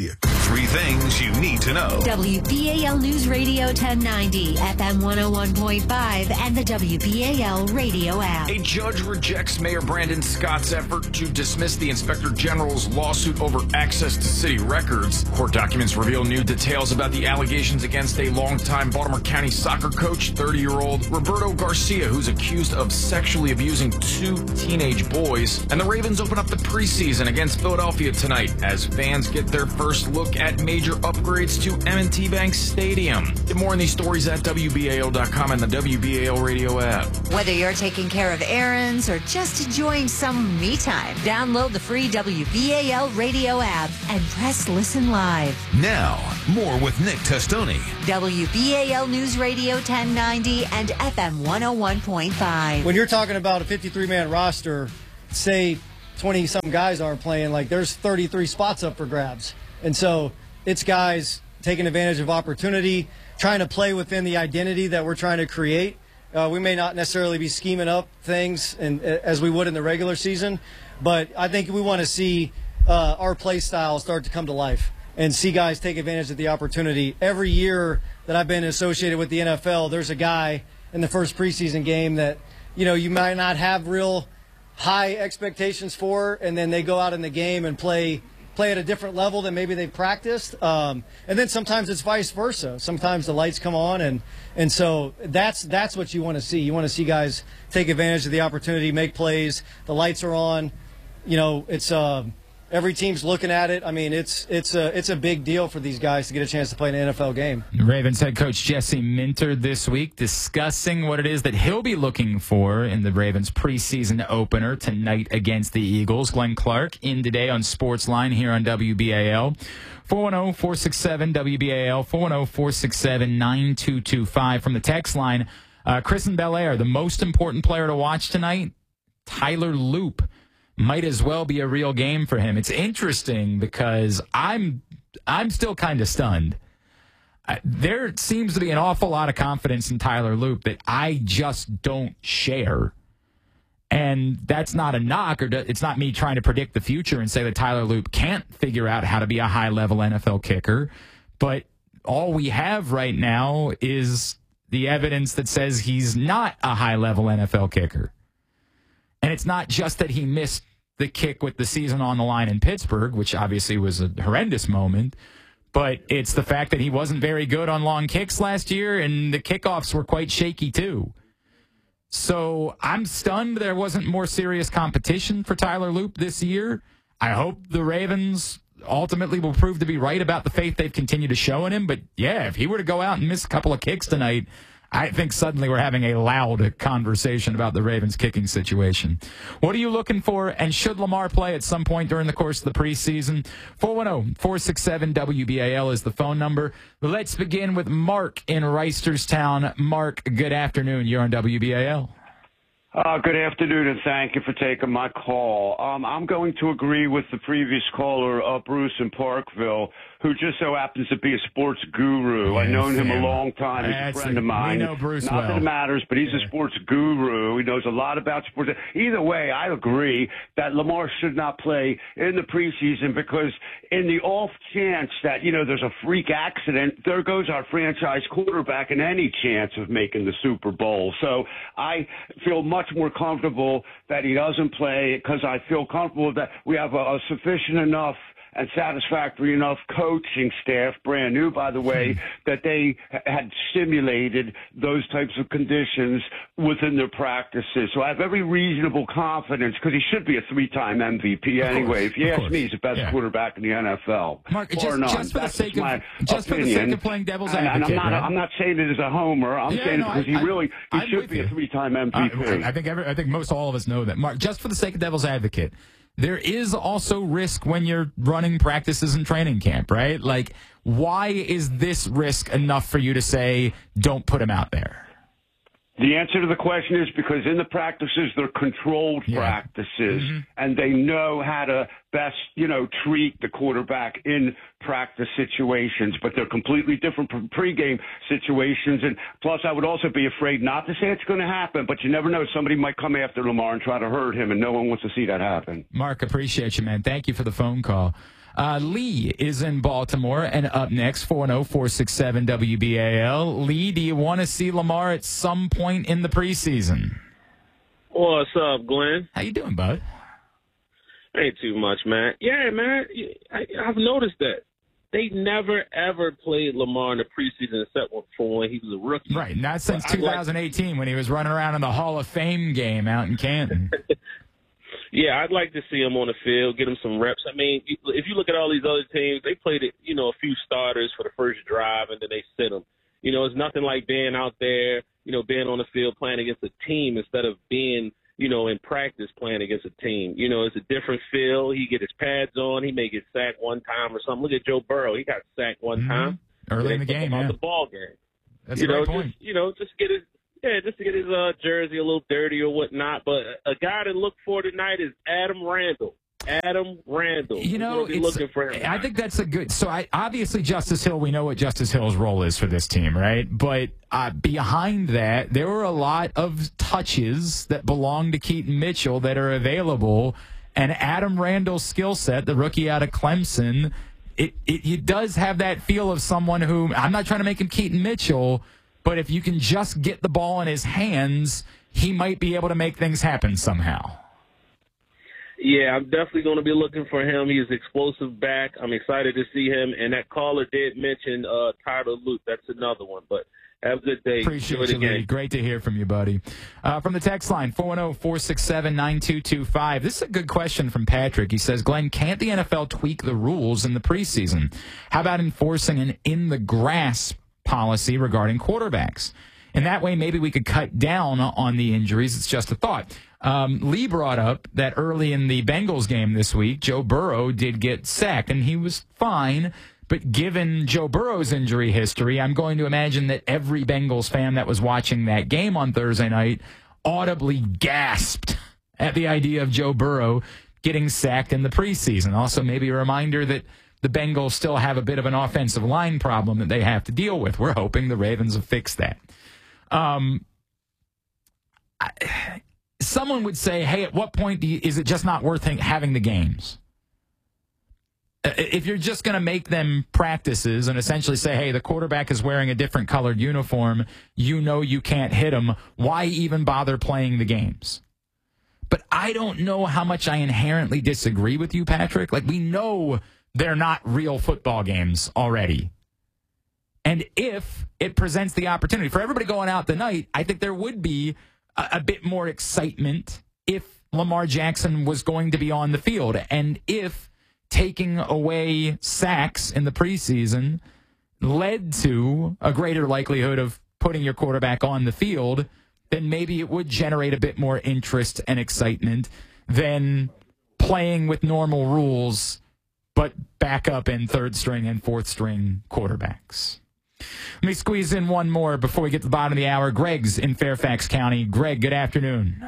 3 things you need to know. WBAL News Radio 1090, FM 101.5, and the WBAL radio app. A judge rejects Mayor Brandon Scott's effort to dismiss the Inspector General's lawsuit over access to city records. Court documents reveal new details about the allegations against a longtime Baltimore County soccer coach, 30-year-old Roberto Garcia, who's accused of sexually abusing 2 teenage boys. And the Ravens open up the preseason against Philadelphia tonight as fans get their first look at major upgrades to M&T Bank Stadium. Get more on these stories at WBAL.com and the WBAL radio app. Whether you're taking care of errands or just enjoying some me time, download the free WBAL radio app and press listen live. Now, more with Nick Testoni. WBAL News Radio 1090 and FM 101.5. When you're talking about a 53-man roster, say 20-something guys aren't playing, like there's 33 spots up for grabs. And so it's guys taking advantage of opportunity, trying to play within the identity that we're trying to create. We may not necessarily be scheming up things as we would in the regular season, but I think we want to see our play style start to come to life and see guys take advantage of the opportunity. Every year that I've been associated with the NFL, there's a guy in the first preseason game that, you know, you might not have real high expectations for, and then they go out in the game and play at a different level than maybe they've practiced. And then sometimes it's vice versa. Sometimes the lights come on, and so that's what you want to see. You want to see guys take advantage of the opportunity, make plays. The lights are on. You know, it's every team's looking at it. I mean, it's a big deal for these guys to get a chance to play in an NFL game. Ravens head coach Jesse Minter this week discussing what it is that he'll be looking for in the Ravens preseason opener tonight against the Eagles. Glenn Clark in today on Sportsline here on WBAL. 410-467-WBAL, 410-467-9225. From the text line, Chris in Bel Air, the most important player to watch tonight, Tyler Loop. Might as well be a real game for him. It's interesting because I'm still kind of stunned. There seems to be an awful lot of confidence in Tyler Loop that I just don't share. And that's not a knock, or it's not me trying to predict the future and say that Tyler Loop can't figure out how to be a high-level NFL kicker. But all we have right now is the evidence that says he's not a high-level NFL kicker. And it's not just that he missed the kick with the season on the line in Pittsburgh, which obviously was a horrendous moment, but it's the fact that he wasn't very good on long kicks last year, and the kickoffs were quite shaky too. So I'm stunned there wasn't more serious competition for Tyler Loop this year. I hope the Ravens ultimately will prove to be right about the faith they've continued to show in him. But yeah, if he were to go out and miss a couple of kicks tonight, I think suddenly we're having a loud conversation about the Ravens kicking situation. What are you looking for, and should Lamar play at some point during the course of the preseason? 410-467-WBAL is the phone number. Let's begin with Mark in Reisterstown. Mark, good afternoon. You're on WBAL. Good afternoon, and thank you for taking my call. I'm going to agree with the previous caller, Bruce in Parkville, who just so happens to be a sports guru. I've known him a long time. He's a friend of mine. We know Bruce Not that it matters, but he's a sports guru. He knows a lot about sports. Either way, I agree that Lamar should not play in the preseason because in the off chance that, you know, there's a freak accident, there goes our franchise quarterback and any chance of making the Super Bowl. So I feel much more comfortable that he doesn't play because I feel comfortable that we have a sufficient enough and satisfactory enough coaching staff, brand new, by the way, that they had simulated those types of conditions within their practices. So I have every reasonable confidence because he should be a 3-time MVP anyway. If you ask me, he's the best quarterback in the NFL. Mark, just for the sake of playing devil's advocate. And I'm not saying it as a homer. I'm saying it because he should be a 3-time MVP. I think most all of us know that. Mark, just for the sake of devil's advocate, there is also risk when you're running practices and training camp, right? Like, why is this risk enough for you to say, don't put him out there? The answer to the question is because in the practices, they're controlled practices, and they know how to best, treat the quarterback in practice situations, but they're completely different from pregame situations. And plus, I would also be afraid not to say it's going to happen, but you never know. Somebody might come after Lamar and try to hurt him, and no one wants to see that happen. Mark, appreciate you, man. Thank you for the phone call. Lee is in Baltimore, and up next, 410-467-WBAL. Lee, do you want to see Lamar at some point in the preseason? What's up, Glenn? How you doing, bud? Ain't too much, man. Yeah, man, I've noticed that. They never, ever played Lamar in the preseason except for when he was a rookie. Right, not since 2018 when he was running around in the Hall of Fame game out in Canton. Yeah, I'd like to see him on the field, get him some reps. I mean, if you look at all these other teams, they played it, a few starters for the first drive, and then they sit them. It's nothing like being out there, being on the field playing against a team instead of being, in practice playing against a team. It's a different feel. He get his pads on. He may get sacked one time or something. Look at Joe Burrow. He got sacked one time. Early in the game, the ball game. That's a great point. Just get his jersey a little dirty or whatnot. But a guy to look for tonight is Adam Randall. Looking for him. I think that's a good. So obviously Justice Hill. We know what Justice Hill's role is for this team, right? But behind that, there were a lot of touches that belong to Keaton Mitchell that are available, and Adam Randall's skill set, the rookie out of Clemson, it does have that feel of someone who, I'm not trying to make him Keaton Mitchell, but if you can just get the ball in his hands, he might be able to make things happen somehow. Yeah, I'm definitely going to be looking for him. He's explosive back. I'm excited to see him. And that caller did mention Tyler Luke. That's another one. But have a good day. Appreciate you, Lee. Great to hear from you, buddy. From the text line, 410-467-9225. This is a good question from Patrick. He says, Glenn, can't the NFL tweak the rules in the preseason? How about enforcing an in-the-grass policy regarding quarterbacks? And that way, maybe we could cut down on the injuries. It's just a thought. Lee brought up that early in the Bengals game this week, Joe Burrow did get sacked, and he was fine. But given Joe Burrow's injury history, I'm going to imagine that every Bengals fan that was watching that game on Thursday night audibly gasped at the idea of Joe Burrow getting sacked in the preseason. Also, maybe a reminder that the Bengals still have a bit of an offensive line problem that they have to deal with. We're hoping the Ravens will fix that. Someone would say, hey, at what point is it just not worth having the games? If you're just going to make them practices and essentially say, hey, the quarterback is wearing a different colored uniform, you can't hit him, why even bother playing the games? But I don't know how much I inherently disagree with you, Patrick. Like, we know they're not real football games already. And if it presents the opportunity for everybody going out tonight, I think there would be a bit more excitement if Lamar Jackson was going to be on the field. And if taking away sacks in the preseason led to a greater likelihood of putting your quarterback on the field, then maybe it would generate a bit more interest and excitement than playing with normal rules, but backup and third string and fourth string quarterbacks. Let me squeeze in one more before we get to the bottom of the hour. Greg's in Fairfax County. Greg, good afternoon.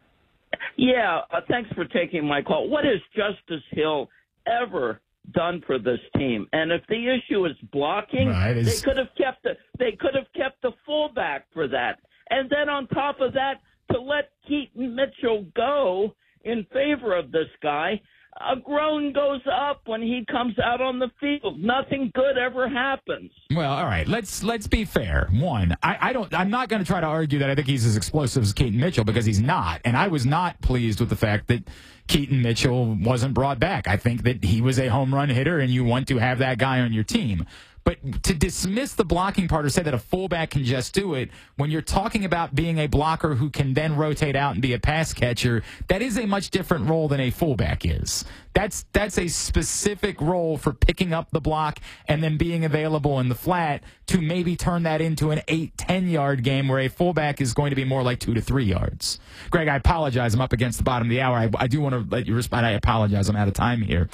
Yeah, thanks for taking my call. What has Justice Hill ever done for this team? And if the issue is blocking, they could have kept the fullback for that. And then on top of that, to let Keaton Mitchell go in favor of this guy, a groan goes up when he comes out on the field. Nothing good ever happens. Well, all right. Let's be fair. One, I'm not going to try to argue that I think he's as explosive as Keaton Mitchell, because he's not. And I was not pleased with the fact that Keaton Mitchell wasn't brought back. I think that he was a home run hitter, and you want to have that guy on your team. But to dismiss the blocking part or say that a fullback can just do it, when you're talking about being a blocker who can then rotate out and be a pass catcher, that is a much different role than a fullback is. That's a specific role for picking up the block and then being available in the flat to maybe turn that into an 8-10 yard game where a fullback is going to be more like 2 to 3 yards. Greg, I apologize. I'm up against the bottom of the hour. I do want to let you respond. I apologize. I'm out of time here.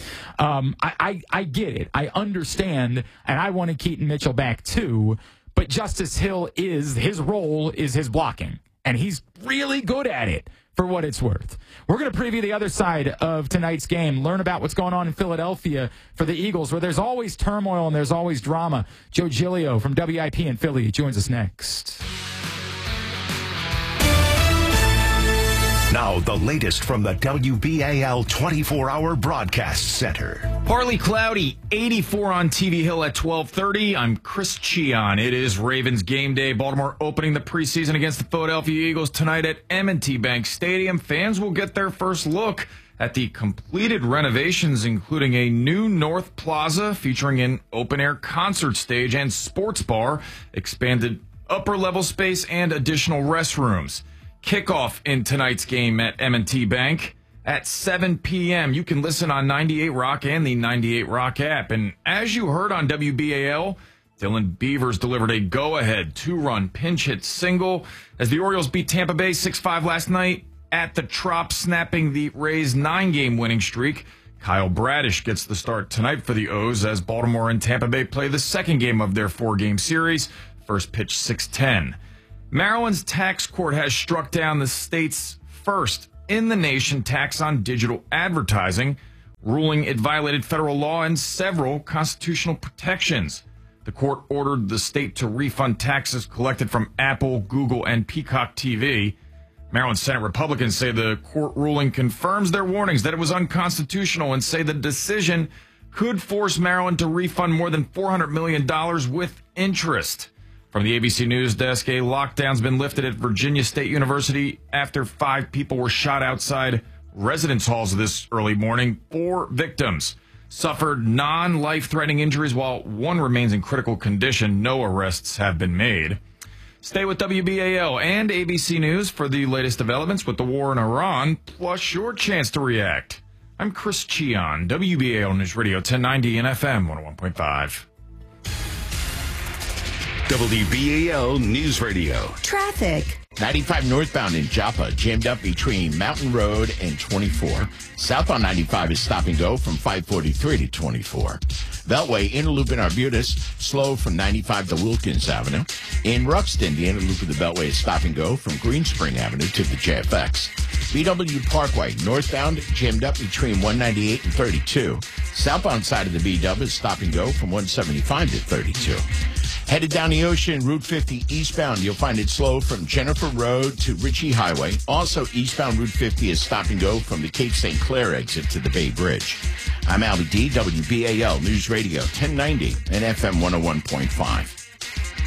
I get it. I understand, and I wanted Keaton Mitchell back too, but Justice Hill his role is his blocking, and he's really good at it for what it's worth. We're going to preview the other side of tonight's game, learn about what's going on in Philadelphia for the Eagles, where there's always turmoil and there's always drama. Joe Giglio from WIP in Philly joins us next. Now, the latest from the WBAL 24-hour broadcast center. Partly cloudy, 84 on TV Hill at 12:30. I'm Chris Cheon. It is Ravens game day. Baltimore opening the preseason against the Philadelphia Eagles tonight at M&T Bank Stadium. Fans will get their first look at the completed renovations, including a new North Plaza featuring an open-air concert stage and sports bar, expanded upper-level space, and additional restrooms. Kickoff in tonight's game at M&T Bank at 7 p.m. You can listen on 98 Rock and the 98 Rock app. And as you heard on WBAL, Dylan Beavers delivered a go-ahead 2-run pinch hit single as the Orioles beat Tampa Bay 6-5 last night at the Trop, snapping the Rays' 9-game winning streak. Kyle Bradish gets the start tonight for the O's as Baltimore and Tampa Bay play the second game of their 4-game series. First pitch 6:10. Maryland's tax court has struck down the state's first in the nation tax on digital advertising, ruling it violated federal law and several constitutional protections. The court ordered the state to refund taxes collected from Apple, Google, and Peacock TV. Maryland Senate Republicans say the court ruling confirms their warnings that it was unconstitutional and say the decision could force Maryland to refund more than $400 million with interest. From the ABC News desk, a lockdown's been lifted at Virginia State University after 5 people were shot outside residence halls this early morning. 4 victims suffered non-life-threatening injuries, while 1 remains in critical condition. No arrests have been made. Stay with WBAL and ABC News for the latest developments with the war in Iran, plus your chance to react. I'm Chris Cheon, WBAL News Radio 1090 and FM 101.5. WBAL News Radio. Traffic. 95 northbound in Joppa, jammed up between Mountain Road and 24. Southbound 95 is stop and go from 543 to 24. Beltway, inner loop in Arbutus, slow from 95 to Wilkins Avenue. In Ruxton, the inner loop of the Beltway is stop and go from Green Spring Avenue to the JFX. BW Parkway, northbound, jammed up between 198 and 32. Southbound side of the BW is stop and go from 175 to 32. Headed down the ocean, Route 50 eastbound, you'll find it slow from Jennifer Road to Ritchie Highway. Also, eastbound Route 50 is stop and go from the Cape St. Clair exit to the Bay Bridge. I'm Albie D, WBAL News Radio 1090 and FM 101.5.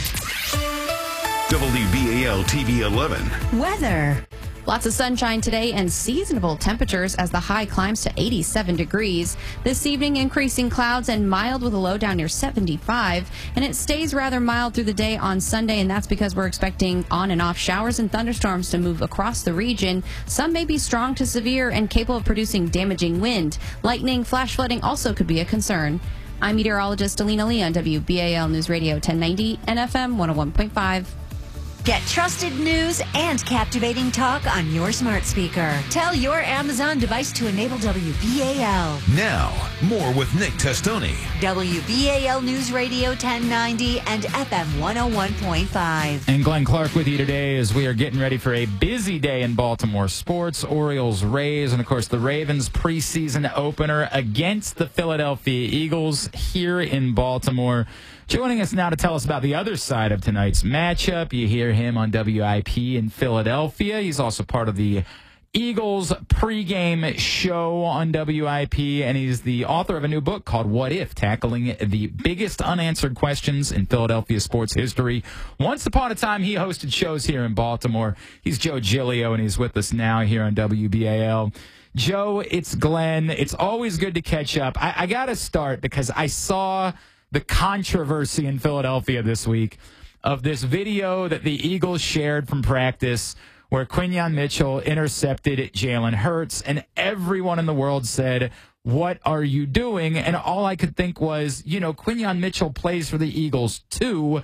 WBAL TV 11. Weather. Lots of sunshine today and seasonable temperatures as the high climbs to 87 degrees. This evening, increasing clouds and mild with a low down near 75. And it stays rather mild through the day on Sunday, and that's because we're expecting on and off showers and thunderstorms to move across the region. Some may be strong to severe and capable of producing damaging wind. Lightning, flash flooding also could be a concern. I'm meteorologist Alina Lee on WBAL News Radio 1090 and FM 101.5. Get trusted news and captivating talk on your smart speaker. Tell your Amazon device to enable WBAL. Now, more with Nick Testoni. WBAL News Radio 1090 and FM 101.5. And Glenn Clark with you today as we are getting ready for a busy day in Baltimore sports. Orioles, Rays, and of course the Ravens preseason opener against the Philadelphia Eagles here in Baltimore. Joining us now to tell us about the other side of tonight's matchup. You hear him on WIP in Philadelphia. He's also part of the Eagles pregame show on WIP, and he's the author of a new book called What If? Tackling the biggest unanswered questions in Philadelphia sports history. Once upon a time, he hosted shows here in Baltimore. He's Joe Giglio, and he's with us now here on WBAL. Joe, it's Glenn. It's always good to catch up. I got to start because I saw the controversy in Philadelphia this week of this video that the Eagles shared from practice where Quinyon Mitchell intercepted Jalen Hurts, and everyone in the world said, "What are you doing?" And all I could think was, Quinyon Mitchell plays for the Eagles too.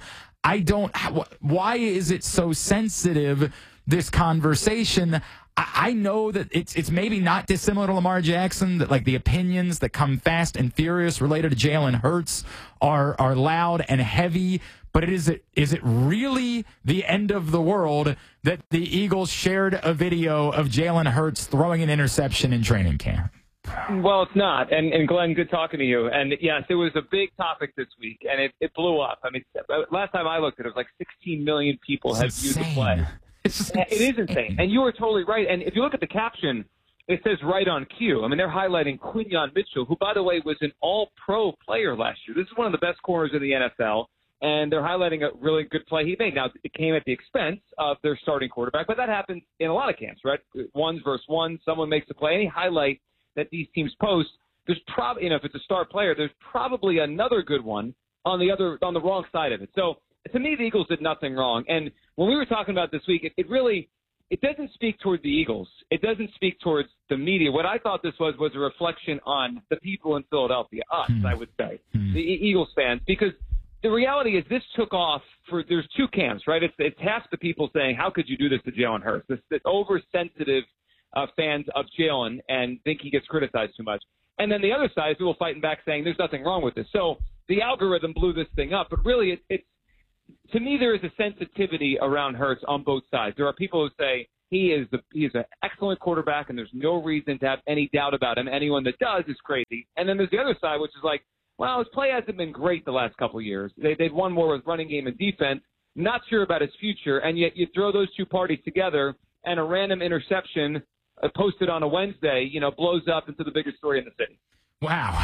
Why is it so sensitive, this conversation? I know that it's maybe not dissimilar to Lamar Jackson, that like the opinions that come fast and furious related to Jalen Hurts are loud and heavy, but is it really the end of the world that the Eagles shared a video of Jalen Hurts throwing an interception in training camp? Well, it's not. And Glenn, good talking to you. And yes, it was a big topic this week, and it blew up. I mean, last time I looked at it, was like 16 million people had viewed the play. It is insane. And you are totally right. And if you look at the caption, it says right on cue. I mean, they're highlighting Quinyon Mitchell, who, by the way, was an all-pro player last year. This is one of the best corners in the NFL, and they're highlighting a really good play he made. Now, it came at the expense of their starting quarterback, but that happens in a lot of camps, right? Ones versus ones, someone makes a play. Any highlight that these teams post, there's probably, if it's a star player, there's probably another good one on the wrong side of it. So, to me, the Eagles did nothing wrong. And when we were talking about this week, it doesn't speak toward the Eagles. It doesn't speak towards the media. What I thought this was a reflection on the people in Philadelphia, us, I would say, the Eagles fans, because the reality is this took off there's two camps, right? It's half the people saying, how could you do this to Jalen Hurts? This oversensitive fans of Jalen and think he gets criticized too much. And then the other side is people fighting back saying there's nothing wrong with this. So the algorithm blew this thing up, but really it's to me, there is a sensitivity around Hurts on both sides. There are people who say he is an excellent quarterback, and there's no reason to have any doubt about him. Anyone that does is crazy. And then there's the other side, which is like, well, his play hasn't been great the last couple of years. They've won more with running game and defense. Not sure about his future, and yet you throw those two parties together, and a random interception posted on a Wednesday, blows up into the biggest story in the city. Wow.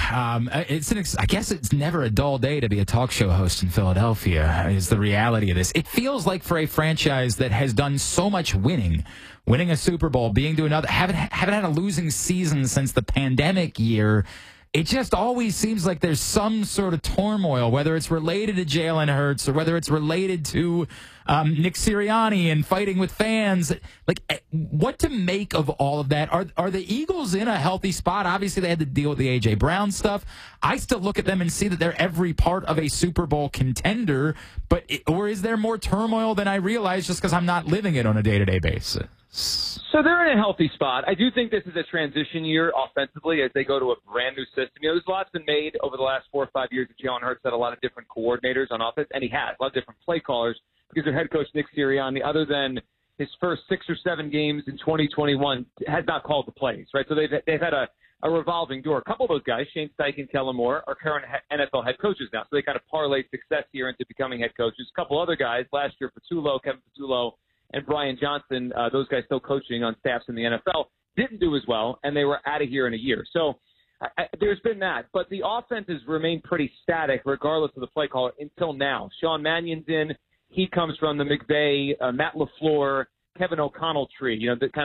I guess it's never a dull day to be a talk show host in Philadelphia, is the reality of this. It feels like for a franchise that has done so much winning a Super Bowl, being to another, haven't had a losing season since the pandemic year. It just always seems like there's some sort of turmoil, whether it's related to Jalen Hurts or whether it's related to Nick Sirianni and fighting with fans. Like, what to make of all of that? Are the Eagles in a healthy spot? Obviously, they had to deal with the A.J. Brown stuff. I still look at them and see that they're every part of a Super Bowl contender, or is there more turmoil than I realize just because I'm not living it on a day-to-day basis? So they're in a healthy spot. I do think this is a transition year offensively as they go to a brand new system. There's lots been made over the last 4 or 5 years that Jalen Hurts had a lot of different coordinators on offense, and he has a lot of different play callers because their head coach, Nick Sirianni, other than his first 6 or 7 games in 2021, has not called the plays, right? So they've had a revolving door. A couple of those guys, Shane Steichen, Kellen Moore, are current NFL head coaches now. So they kind of parlayed success here into becoming head coaches. A couple other guys last year, Kevin Patullo, and Brian Johnson, those guys still coaching on staffs in the NFL, didn't do as well, and they were out of here in a year. So there's been that. But the offense has remained pretty static regardless of the play caller until now. Sean Mannion's in. He comes from the McVay, Matt LaFleur, Kevin O'Connell tree,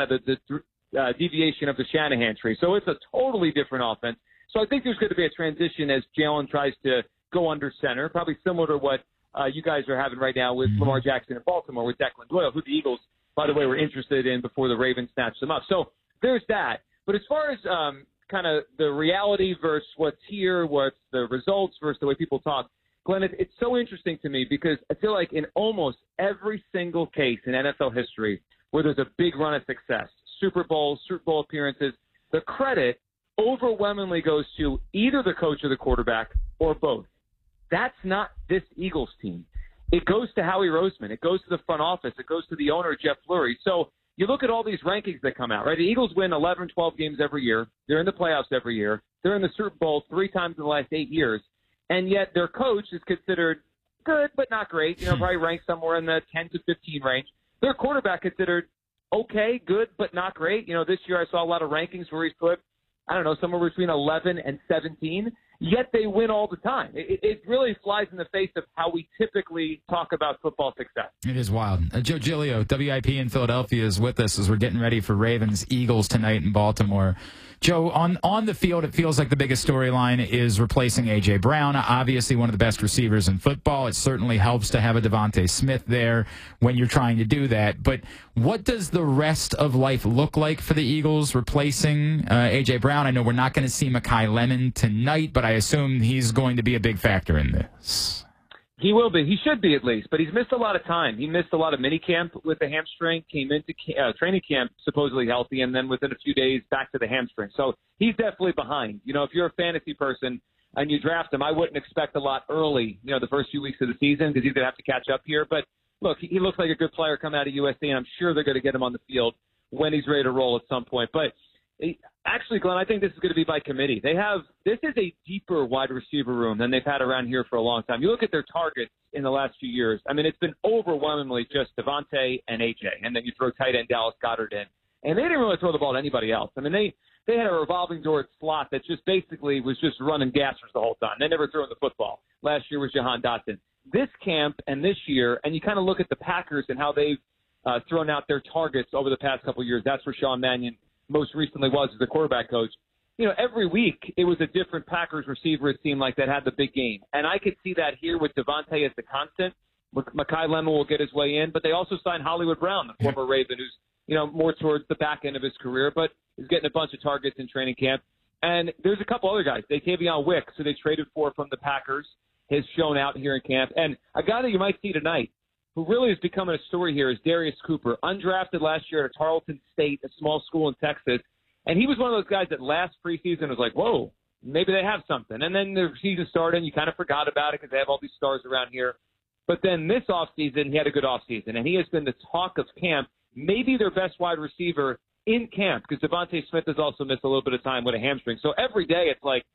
the deviation of the Shanahan tree. So it's a totally different offense. So I think there's going to be a transition as Jalen tries to go under center, probably similar to what you guys are having right now with Lamar Jackson in Baltimore with Declan Doyle, who the Eagles, by the way, were interested in before the Ravens snatched them up. So there's that. But as far as kind of the reality versus what's here, what's the results versus the way people talk, Glenn, it's so interesting to me because I feel like in almost every single case in NFL history where there's a big run of success, Super Bowl appearances, the credit overwhelmingly goes to either the coach or the quarterback or both. That's not this Eagles team. It goes to Howie Roseman. It goes to the front office. It goes to the owner, Jeff Lurie. So you look at all these rankings that come out, right? The Eagles win 11, 12 games every year. They're in the playoffs every year. They're in the Super Bowl 3 times in the last 8 years. And yet their coach is considered good but not great, probably ranked somewhere in the 10 to 15 range. Their quarterback considered okay, good but not great. This year I saw a lot of rankings where he's put, somewhere between 11 and 17. Yet they win all the time. It really flies in the face of how we typically talk about football success. It is wild. Joe Giglio, WIP in Philadelphia, is with us as we're getting ready for Ravens-Eagles tonight in Baltimore. Joe, on the field, it feels like the biggest storyline is replacing A.J. Brown, obviously one of the best receivers in football. It certainly helps to have a Devontae Smith there when you're trying to do that. But what does the rest of life look like for the Eagles replacing A.J. Brown? I know we're not going to see Mekhi Lemon tonight, but I assume he's going to be a big factor in this. He will be. He should be at least. But he's missed a lot of time. He missed a lot of minicamp with the hamstring, came into training camp supposedly healthy, and then within a few days back to the hamstring. So he's definitely behind. If you're a fantasy person and you draft him, I wouldn't expect a lot early, the first few weeks of the season because he's going to have to catch up here. But, look, he looks like a good player coming out of USC, and I'm sure they're going to get him on the field when he's ready to roll at some point. But Actually, Glenn, I think this is going to be by committee. This is a deeper wide receiver room than they've had around here for a long time. You look at their targets in the last few years. I mean, it's been overwhelmingly just Devontae and AJ, and then you throw tight end Dallas Goedert in. And they didn't really throw the ball to anybody else. I mean, they had a revolving door slot that just basically was just running gassers the whole time. They never threw in the football. Last year was Jahan Dotson. This camp and this year, and you kind of look at the Packers and how they've thrown out their targets over the past couple of years. That's where Sean Mannion most recently was as the quarterback coach. You know, every week it was a different Packers receiver, it seemed like, that had the big game. And I could see that here with Devontae as the constant. Mekhi Lemon will get his way in, but they also signed Hollywood Brown, the former Raven, who's, you know, more towards the back end of his career, but is getting a bunch of targets in training camp. And there's a couple other guys. Dakevion Wicks, who they traded for from the Packers, has shown out here in camp. And a guy that you might see tonight, who really is becoming a story here, is Darius Cooper, undrafted last year at Tarleton State, a small school in Texas. And he was one of those guys that last preseason was like, whoa, maybe they have something. And then the season started, and you kind of forgot about it because they have all these stars around here. But then this offseason, he had a good offseason, and he has been the talk of camp, maybe their best wide receiver in camp, because Devontae Smith has also missed a little bit of time with a hamstring. So every day it's like,